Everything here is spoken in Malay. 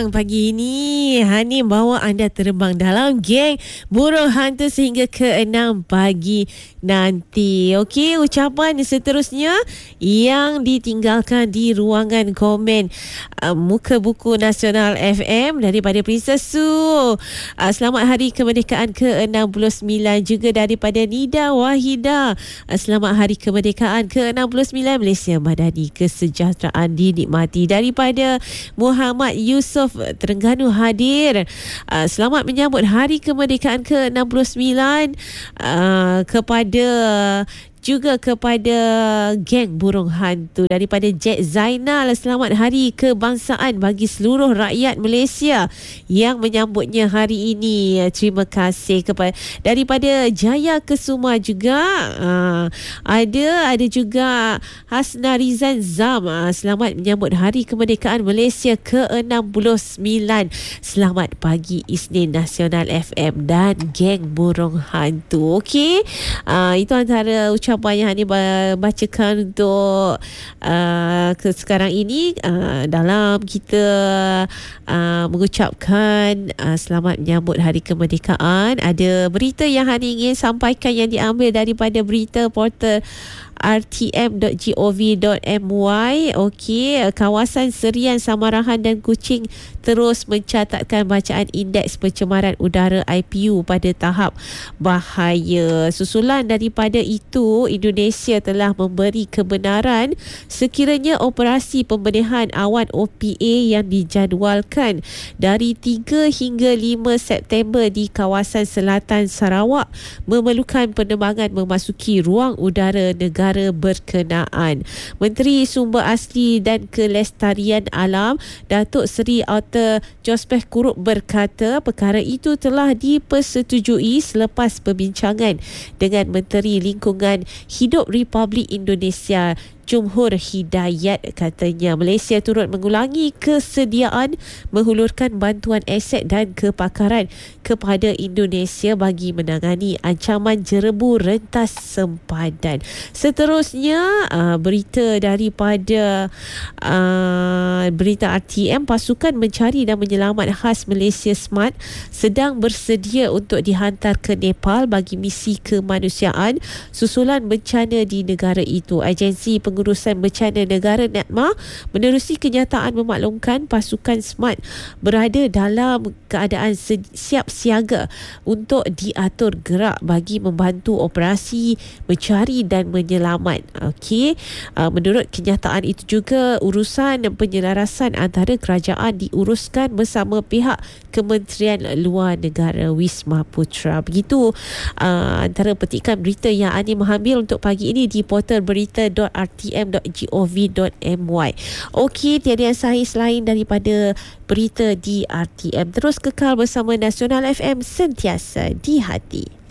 terbang pagi ini. Hani bawa anda terbang dalam geng burung hantu sehingga ke 6 pagi nanti. Okey, ucapan seterusnya yang ditinggalkan di ruangan komen Muka Buku Nasional FM daripada Princess Su. Selamat Hari Kemerdekaan ke-69 juga daripada Nida Wahida. Selamat Hari Kemerdekaan ke-69 Malaysia Madani. Kesejahteraan dinikmati daripada Muhammad Yusof Terengganu hadir. Selamat menyambut Hari Kemerdekaan ke-69 kepada geng burung hantu daripada Jack Zainal. Selamat Hari Kebangsaan bagi seluruh rakyat Malaysia yang menyambutnya hari ini. Terima kasih daripada Jaya Kesuma juga. Ada juga Hasna Rizan Zam. Selamat menyambut Hari Kemerdekaan Malaysia ke-69. Selamat pagi Isnin Nasional FM dan geng burung hantu. Okey, itu antara ucapan yang Hani bacakan untuk sekarang ini dalam kita mengucapkan selamat menyambut Hari Kemerdekaan. Ada berita yang Hani ingin sampaikan yang diambil daripada berita portal rtm.gov.my. Okey, kawasan Serian, Samarahan dan Kuching terus mencatatkan bacaan indeks pencemaran udara IPU pada tahap bahaya. Susulan daripada itu, Indonesia telah memberi kebenaran sekiranya operasi pembedahan awan OPA yang dijadualkan dari 3 hingga 5 September di kawasan selatan Sarawak memerlukan penerbangan memasuki ruang udara negara berkenaan. Menteri Sumber Asli dan Kelestarian Alam Datuk Seri Auter Jospeh Kurup berkata perkara itu telah dipersetujui selepas perbincangan dengan Menteri Lingkungan Hidup Republik Indonesia Jumhur Hidayat. Katanya Malaysia turut mengulangi kesediaan menghulurkan bantuan aset dan kepakaran kepada Indonesia bagi menangani ancaman jerebu rentas sempadan. Seterusnya, berita daripada berita RTM, pasukan mencari dan menyelamat khas Malaysia SMART sedang bersedia untuk dihantar ke Nepal bagi misi kemanusiaan susulan bencana di negara itu. Agensi Pengurusan Bencana Negara NADMA menerusi kenyataan memaklumkan pasukan SMART berada dalam keadaan siap siaga untuk diatur gerak bagi membantu operasi mencari dan menyelamat. Okey, menurut kenyataan itu juga urusan penyelarasan antara kerajaan diuruskan bersama pihak Kementerian Luar Negara Wisma Putra. Begitu antara petikan berita yang Ani mengambil untuk pagi ini di portal berita.rtm.gov.my. Okey, tiada yang sahih selain daripada berita di RTM. Terus kekal bersama Nasional FM, sentiasa di hati.